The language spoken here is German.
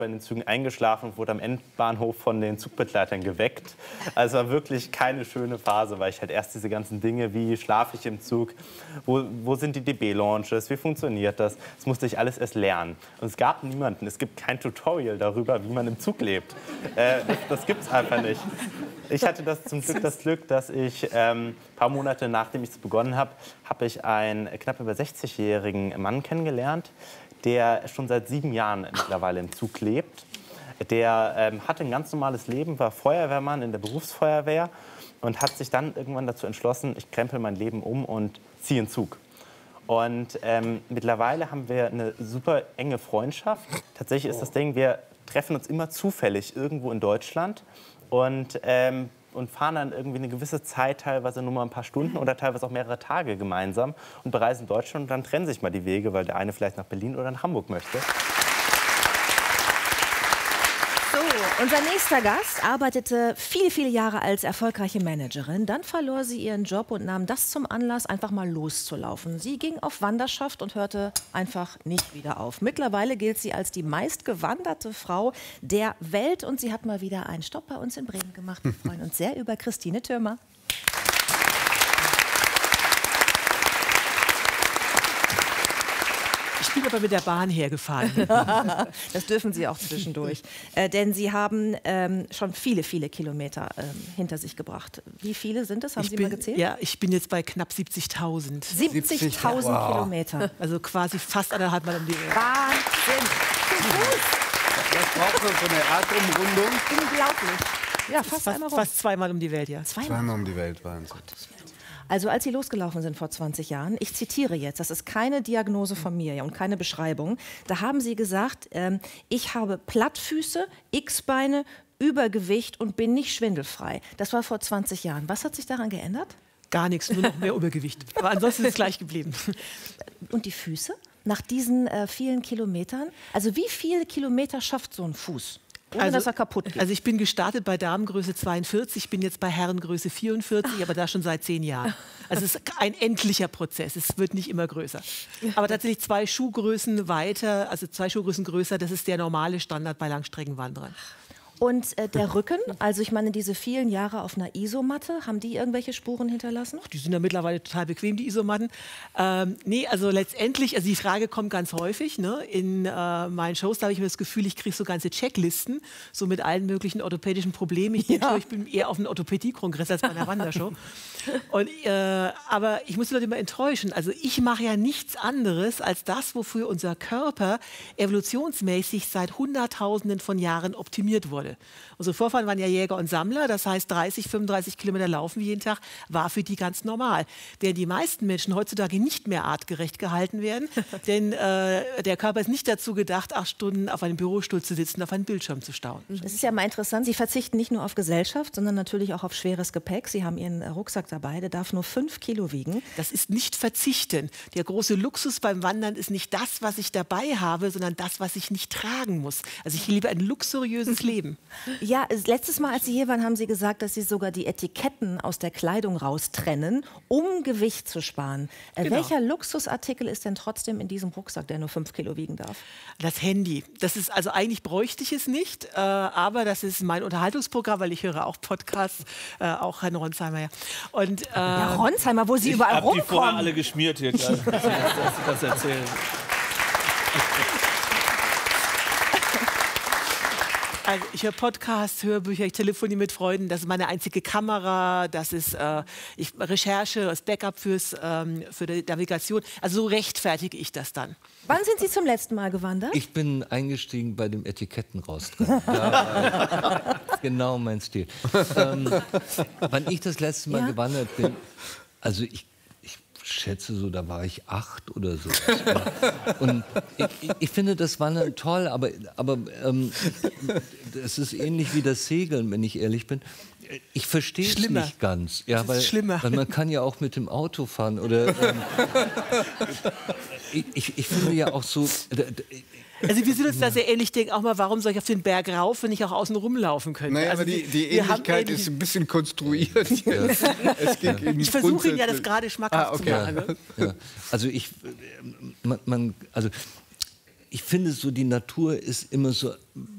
bei den Zügen eingeschlafen und wurde am Endbahnhof von den Zugbegleitern geweckt. Also war wirklich keine schöne Phase, weil ich halt erst diese ganzen Dinge, wie schlafe ich im Zug, wo sind die DB-Launches, wie funktioniert das, das musste ich alles erst lernen. Und es gab niemanden, es gibt kein Tutorial darüber, wie man im Zug lebt. Das gibt es einfach nicht. Ich hatte zum Glück das Glück, dass ich ein paar Monate nachdem ich es begonnen habe, habe ich einen knapp über 60-jährigen Mann kennengelernt, der schon seit 7 Jahren mittlerweile im Zug lebt. Der hatte ein ganz normales Leben, war Feuerwehrmann in der Berufsfeuerwehr und hat sich dann irgendwann dazu entschlossen, ich krempel mein Leben um und ziehe in Zug. Und mittlerweile haben wir eine super enge Freundschaft. Tatsächlich ist das Ding, wir treffen uns immer zufällig irgendwo in Deutschland und fahren dann irgendwie eine gewisse Zeit, teilweise nur mal ein paar Stunden oder teilweise auch mehrere Tage gemeinsam und bereisen Deutschland und dann trennen sich mal die Wege, weil der eine vielleicht nach Berlin oder nach Hamburg möchte. So, unser nächster Gast arbeitete viele Jahre als erfolgreiche Managerin. Dann verlor sie ihren Job und nahm das zum Anlass, einfach mal loszulaufen. Sie ging auf Wanderschaft und hörte einfach nicht wieder auf. Mittlerweile gilt sie als die meistgewanderte Frau der Welt und sie hat mal wieder einen Stopp bei uns in Bremen gemacht. Wir freuen uns sehr über Christine Thürmer. Ich bin aber mit der Bahn hergefahren. Das dürfen Sie auch zwischendurch. Denn Sie haben schon viele Kilometer hinter sich gebracht. Wie viele sind es? Haben Sie mal gezählt? Ja, ich bin jetzt bei knapp 70.000. 70.000 Kilometer. Also quasi fast 1,5 Mal um die Welt. Wahnsinn! Was braucht man für eine Erdumrundung? Unglaublich. Ja, fast einmal rum. Fast zweimal um die Welt, ja. Zweimal um die Welt, Wahnsinn. Also als Sie losgelaufen sind vor 20 Jahren, ich zitiere jetzt, das ist keine Diagnose von mir und keine Beschreibung, da haben Sie gesagt, ich habe Plattfüße, X-Beine, Übergewicht und bin nicht schwindelfrei. Das war vor 20 Jahren. Was hat sich daran geändert? Gar nichts, nur noch mehr Übergewicht. Aber ansonsten ist es gleich geblieben. Und die Füße? Nach diesen vielen Kilometern? Also wie viele Kilometer schafft so ein Fuß? Ohne dass er kaputt geht. Also ich bin gestartet bei Damengröße 42, bin jetzt bei Herrengröße 44, aber da schon seit 10 Jahren. Also es ist ein endlicher Prozess, es wird nicht immer größer. Aber tatsächlich 2 Schuhgrößen weiter, also 2 Schuhgrößen größer, das ist der normale Standard bei Langstreckenwanderern. Und der Rücken, also ich meine, diese vielen Jahre auf einer Isomatte, haben die irgendwelche Spuren hinterlassen? Die sind ja mittlerweile total bequem, die Isomatten. Nee, also letztendlich, also die Frage kommt ganz häufig. Ne? In meinen Shows, da habe ich mir das Gefühl, ich kriege so ganze Checklisten, so mit allen möglichen orthopädischen Problemen. Ich denke, ich bin eher auf einem Orthopädie-Kongress als bei einer Wandershow. Und, aber ich muss die Leute immer enttäuschen. Also ich mache ja nichts anderes als das, wofür unser Körper evolutionsmäßig seit Hunderttausenden von Jahren optimiert wurde. Unsere Vorfahren waren ja Jäger und Sammler, das heißt 30, 35 Kilometer laufen jeden Tag war für die ganz normal. Während die meisten Menschen heutzutage nicht mehr artgerecht gehalten werden, denn der Körper ist nicht dazu gedacht, 8 Stunden auf einem Bürostuhl zu sitzen, auf einen Bildschirm zu starren. Das ist ja mal interessant, Sie verzichten nicht nur auf Gesellschaft, sondern natürlich auch auf schweres Gepäck. Sie haben Ihren Rucksack dabei, der darf nur 5 Kilo wiegen. Das ist nicht verzichten. Der große Luxus beim Wandern ist nicht das, was ich dabei habe, sondern das, was ich nicht tragen muss. Also ich liebe ein luxuriöses Leben. Ja, letztes Mal, als Sie hier waren, haben Sie gesagt, dass Sie sogar die Etiketten aus der Kleidung raustrennen, um Gewicht zu sparen. Genau. Welcher Luxusartikel ist denn trotzdem in diesem Rucksack, der nur 5 Kilo wiegen darf? Das Handy. Das ist, also eigentlich bräuchte ich es nicht, aber das ist mein Unterhaltungsprogramm, weil ich höre auch Podcasts, auch Herrn Ronsheimer. Und, Herr Ronsheimer, wo Sie überall rumkommen. Ich habe die vorher alle geschmiert hier gerade, dass Sie das erzählen. Also ich höre Podcasts, Hörbücher, ich telefoniere mit Freunden. Das ist meine einzige Kamera, das ist Recherche, das Backup für die Navigation. Also so rechtfertige ich das dann. Wann sind Sie zum letzten Mal gewandert? Ich bin eingestiegen bei dem Etiketten rausdrehen. Ja, genau mein Stil. Wann ich das letzte Mal gewandert bin, also ich schätze so, da war ich 8 oder so. Und ich finde das Wandern toll, aber es ist ähnlich wie das Segeln, wenn ich ehrlich bin. Ich verstehe es nicht ganz. Ja, weil man kann ja auch mit dem Auto fahren. Oder, ich finde ja auch so... Also wir sind uns da sehr ähnlich. Ich denke auch mal, warum soll ich auf den Berg rauf, wenn ich auch außen rumlaufen könnte? Naja, also aber die Ähnlichkeit ist ein bisschen konstruiert. Ich versuche Ihnen ja das gerade schmackhaft zu machen. Ne? Ja. Also ich finde so, die Natur ist immer so